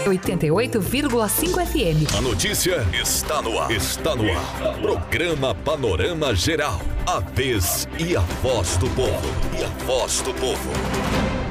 88,5 FM. A notícia está no ar. Está no ar. Programa Panorama Geral. A vez e a voz do povo.